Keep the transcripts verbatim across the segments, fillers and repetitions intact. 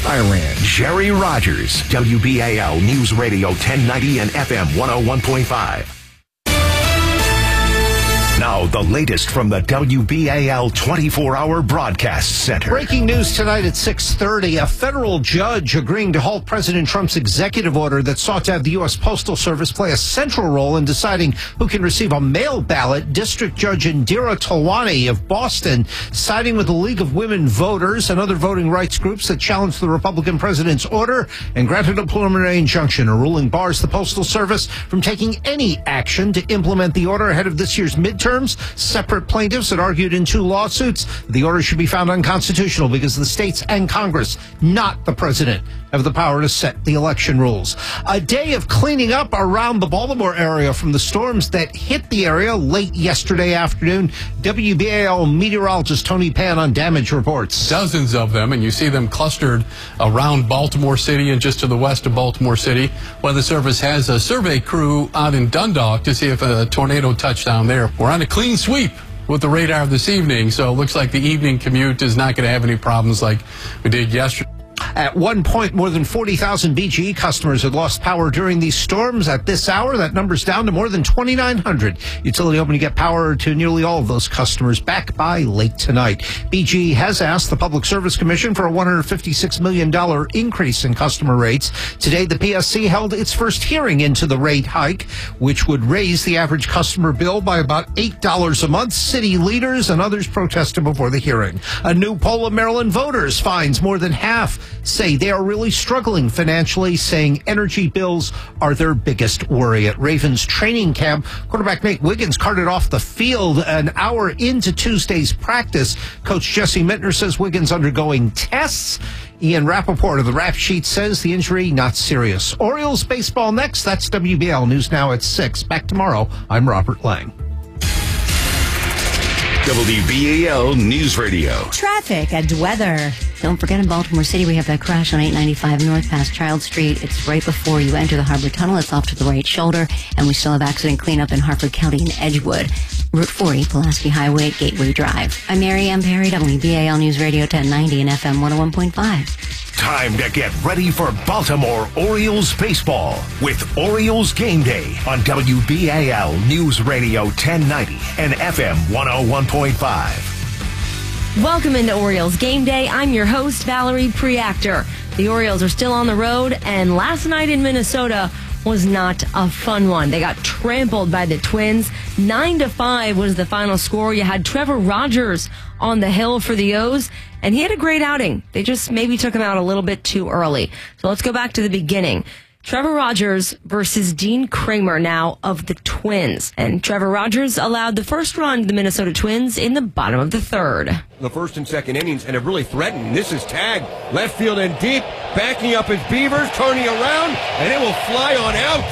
Thailand. Jerry Rogers, W B A L News Radio ten ninety and F M one oh one point five. Now, the latest from the W B A L twenty-four hour Broadcast Center. Breaking news tonight at six thirty. A federal judge agreeing to halt President Trump's executive order that sought to have the U S. Postal Service play a central role in deciding who can receive a mail ballot. District Judge Indira Talwani of Boston, siding with the League of Women Voters and other voting rights groups that challenged the Republican president's order and granted a preliminary injunction. A ruling bars the Postal Service from taking any action to implement the order ahead of this year's midterm. Separate plaintiffs had argued in two lawsuits the order should be found unconstitutional because the states and Congress, not the president, have the power to set the election rules. A day of cleaning up around the Baltimore area from the storms that hit the area late yesterday afternoon. W B A L meteorologist Tony Pan on damage reports. Dozens of them, and you see them clustered around Baltimore City and just to the west of Baltimore City. Weather Service has a survey crew out in Dundalk to see if a tornado touched down there. We're on a clean sweep with the radar this evening, so it looks like the evening commute is not going to have any problems like we did yesterday. At one point, more than forty thousand B G E customers had lost power during these storms. At this hour, that number's down to more than twenty-nine hundred. Utility hoping to get power to nearly all of those customers back by late tonight. B G E has asked the Public Service Commission for a one hundred fifty-six million dollars increase in customer rates. Today, the P S C held its first hearing into the rate hike, which would raise the average customer bill by about eight dollars a month. City leaders and others protested before the hearing. A new poll of Maryland voters finds more than half say they are really struggling financially, saying energy bills are their biggest worry. At Ravens training camp, quarterback Nate Wiggins carted off the field an hour into Tuesday's practice. Coach Jesse Mittner says Wiggins undergoing tests. Ian Rappaport of the Rap Sheet says the injury not serious. Orioles baseball next. That's W B L News Now at six. Back tomorrow. I'm Robert Lang. W B A L News Radio. Traffic and weather. Don't forget, in Baltimore City, we have that crash on eight ninety-five north past Child Street. It's right before you enter the Harbor Tunnel. It's off to the right shoulder. And we still have accident cleanup in Harford County and Edgewood. Route forty, Pulaski Highway at Gateway Drive. I'm Mary Ann Perry, W B A L News Radio ten ninety and F M one oh one point five. Time to get ready for Baltimore Orioles baseball with Orioles Game Day on W B A L News Radio ten ninety and F M one oh one point five. Welcome into Orioles Game Day. I'm your host, Valerie Preactor. The Orioles are still on the road, and last night in Minnesota was not a fun one. They got trampled by the Twins. Nine to five was the final score. You had Trevor Rogers on the hill for the O's, and he had a great outing. They just maybe took him out a little bit too early. So let's go back to the beginning. Trevor Rogers versus Dean Kramer now of the Twins. And Trevor Rogers allowed the first run to the Minnesota Twins in the bottom of the third. The first and second innings and have really threatened. This is tagged left field and deep. Backing up his Beavers, turning around, and it will fly on out.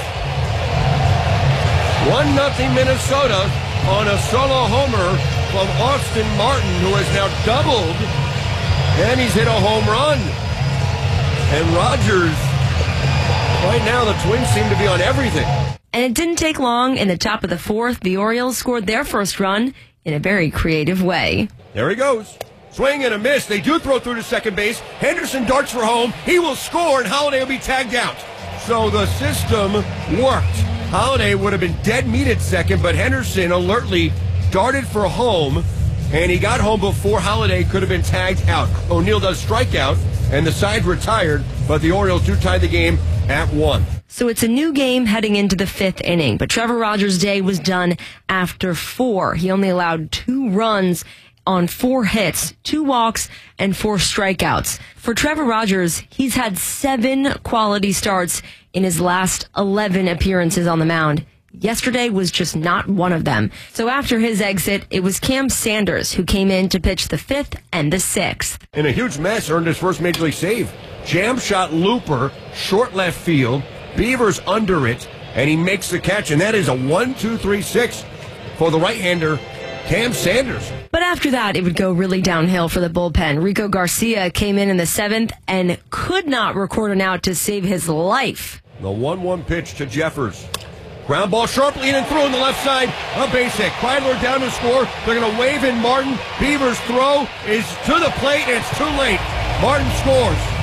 one nothing Minnesota on a solo homer from Austin Martin, who has now doubled. And he's hit a home run. And Rogers... Right now, the Twins seem to be on everything. And it didn't take long. In the top of the fourth, the Orioles scored their first run in a very creative way. There he goes. Swing and a miss. They do throw through to second base. Henderson darts for home. He will score, and Holiday will be tagged out. So the system worked. Holiday would have been dead meat at second, but Henderson alertly darted for home, and he got home before Holiday could have been tagged out. O'Neill does strike out, and the side retired, but the Orioles do tie the game at one. So it's a new game heading into the fifth inning, but Trevor Rogers' day was done after four. He only allowed two runs on four hits, two walks, and four strikeouts. For Trevor Rogers, he's had seven quality starts in his last eleven appearances on the mound. Yesterday was just not one of them. So after his exit, it was Cam Sanders who came in to pitch the fifth and the sixth. In a huge mess, earned his first major league save. Jam shot looper, short left field, Beavers under it, and he makes the catch, and that is a one two three six for the right-hander, Cam Sanders. But after that, it would go really downhill for the bullpen. Rico Garcia came in in the seventh and could not record an out to save his life. The one one pitch to Jeffers. Ground ball sharply in and through on the left side. A base hit. Kreidler down to score. They're going to wave in Martin. Beavers throw is to the plate, and it's too late. Martin scores.